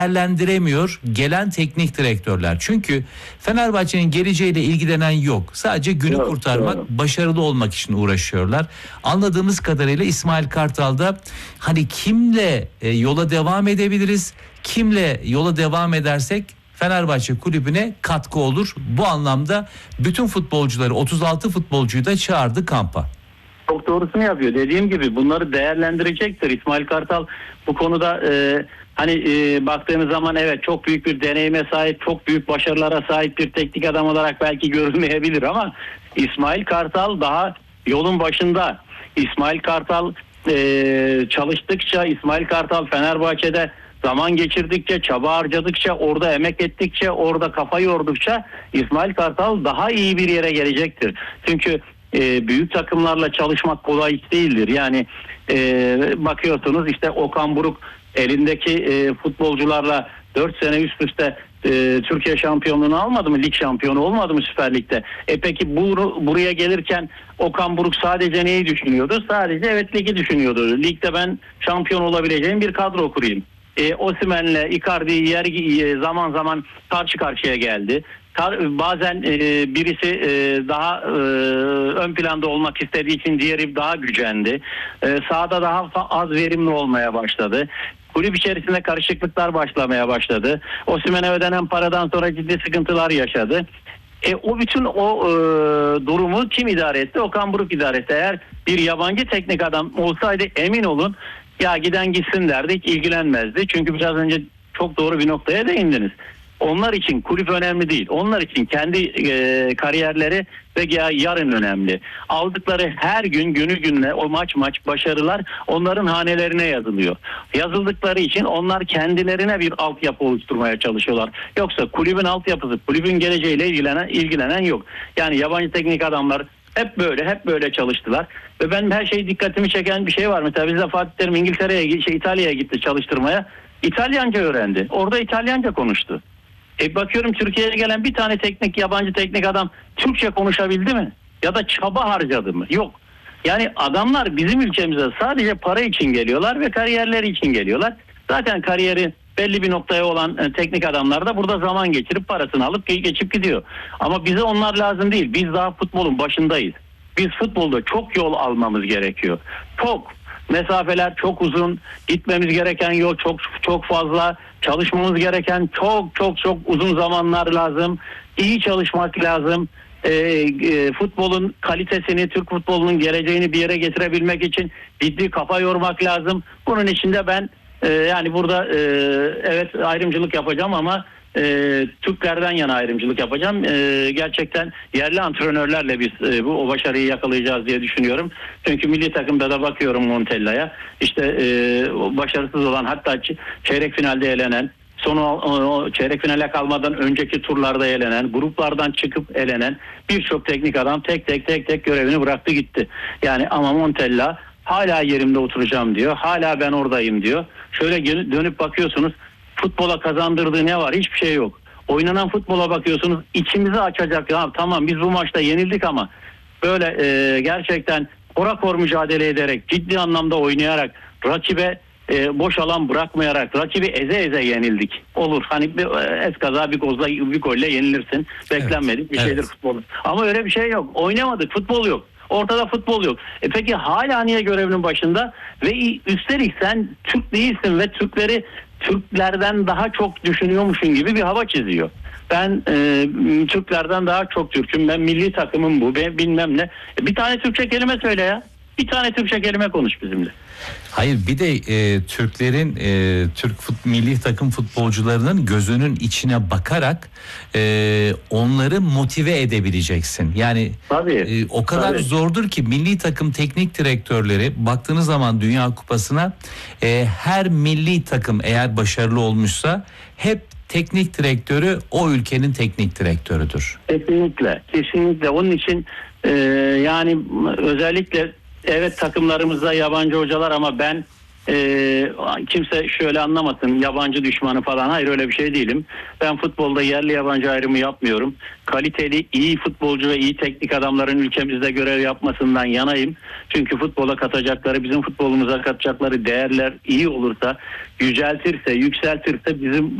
değerlendiremiyor gelen teknik direktörler. Çünkü Fenerbahçe'nin geleceğiyle ilgilenen yok. Sadece günü Yok, kurtarmak, doğru. başarılı olmak için uğraşıyorlar. Anladığımız kadarıyla İsmail Kartal'da hani kimle yola devam edebiliriz, kimle yola devam edersek Fenerbahçe kulübüne katkı olur. Bu anlamda bütün futbolcuları, 36 futbolcuyu da çağırdı kampa. Çok doğrusunu yapıyor. Dediğim gibi bunları değerlendirecektir. İsmail Kartal bu konuda baktığınız zaman evet çok büyük bir deneyime sahip, çok büyük başarılara sahip bir teknik adam olarak belki görülmeyebilir ama İsmail Kartal daha yolun başında. İsmail Kartal çalıştıkça, İsmail Kartal Fenerbahçe'de zaman geçirdikçe, çaba harcadıkça, orada emek ettikçe, orada kafa yordukça İsmail Kartal daha iyi bir yere gelecektir. Çünkü büyük takımlarla çalışmak kolay iş değildir. Yani bakıyorsunuz işte Okan Buruk elindeki futbolcularla 4 sene üst üste Türkiye şampiyonluğunu almadı mı? Lig şampiyonu olmadı mı Süper Lig'de? Peki buraya gelirken Okan Buruk sadece neyi düşünüyordu? Sadece evet ligi düşünüyordu. Ligde ben şampiyon olabileceğim bir kadro kurayım. Osimhen'le Icardi zaman zaman karşı karşıya geldi. Bazen birisi daha ön planda olmak istediği için diğeri daha gücendi. Sahada daha az verimli olmaya başladı. Kulüp içerisinde karışıklıklar başlamaya başladı. Osimhen'e ödenen paradan sonra ciddi sıkıntılar yaşadı. O bütün durumu kim idare etti? Okan Buruk idare etti. Eğer bir yabancı teknik adam olsaydı emin olun ya giden gitsin derdi, hiç ilgilenmezdi. Çünkü biraz önce çok doğru bir noktaya değindiniz. Onlar için kulüp önemli değil. Onlar için kendi kariyerleri ve yarın önemli. Aldıkları her gün günü gününe o maç başarılar onların hanelerine yazılıyor. Yazıldıkları için onlar kendilerine bir altyapı oluşturmaya çalışıyorlar. Yoksa kulübün altyapısı, kulübün geleceğiyle ilgilenen yok. Yani yabancı teknik adamlar hep böyle çalıştılar. Ve ben her şey dikkatimi çeken bir şey var. Mesela bizde Fatih Terim İtalya'ya gitti çalıştırmaya. İtalyanca öğrendi. Orada İtalyanca konuştu. Bakıyorum Türkiye'ye gelen bir tane yabancı teknik adam Türkçe konuşabildi mi? Ya da çaba harcadı mı? Yok. Yani adamlar bizim ülkemize sadece para için geliyorlar ve kariyerleri için geliyorlar. Zaten kariyeri belli bir noktaya olan teknik adamlar da burada zaman geçirip parasını alıp geçip gidiyor. Ama bize onlar lazım değil. Biz daha futbolun başındayız. Biz futbolda çok yol almamız gerekiyor. Mesafeler çok uzun, gitmemiz gereken yol çok fazla, çalışmamız gereken çok uzun zamanlar lazım. İyi çalışmak lazım. Futbolun kalitesini, Türk futbolunun geleceğini bir yere getirebilmek için ciddi kafa yormak lazım. Bunun için de ben yani burada evet ayrımcılık yapacağım ama Türklerden yana ayrımcılık yapacağım. Gerçekten yerli antrenörlerle biz o başarıyı yakalayacağız diye düşünüyorum. Çünkü milli takımda da bakıyorum Montella'ya. İşte başarısız olan, hatta çeyrek finalde elenen, çeyrek finale kalmadan önceki turlarda elenen, gruplardan çıkıp elenen birçok teknik adam tek görevini bıraktı gitti. Yani ama Montella hala yerimde oturacağım diyor. Hala ben oradayım diyor. Şöyle dönüp bakıyorsunuz, futbola kazandırdığı ne var? Hiçbir şey yok. Oynanan futbola bakıyorsunuz, içimizi açacak. Ya tamam biz bu maçta yenildik ama böyle gerçekten korakor mücadele ederek, ciddi anlamda oynayarak, rakibe boş alan bırakmayarak, rakibi eze yenildik. Olur. Hani eskaza bir golle yenilirsin. Beklenmedik bir şeydir futbol. Ama öyle bir şey yok. Oynamadık. Futbol yok. Ortada futbol yok. Peki hala niye görevinin başında? Ve üstelik sen Türk değilsin ve Türklerden daha çok düşünüyormuşsun gibi bir hava çiziyor. Ben Türklerden daha çok Türk'üm. Ben milli takımım bu. Ben bilmem ne. Bir tane Türkçe kelime söyle ya. Bir tane Türkçe kelime konuş bizimle. Hayır, bir de Türklerin milli takım futbolcularının gözünün içine bakarak onları motive edebileceksin. Yani o kadar zordur ki milli takım teknik direktörleri, baktığınız zaman Dünya Kupası'na her milli takım eğer başarılı olmuşsa hep teknik direktörü o ülkenin teknik direktörüdür. Kesinlikle. Onun için yani özellikle evet takımlarımızda yabancı hocalar ama ben Kimse şöyle anlamasın, yabancı düşmanı falan. Hayır, öyle bir şey değilim. Ben futbolda yerli yabancı ayrımı yapmıyorum. Kaliteli, iyi futbolcu ve iyi teknik adamların ülkemizde görev yapmasından yanayım. Çünkü futbola katacakları, bizim futbolumuza katacakları değerler iyi olursa, yüceltirse, yükseltirse bizim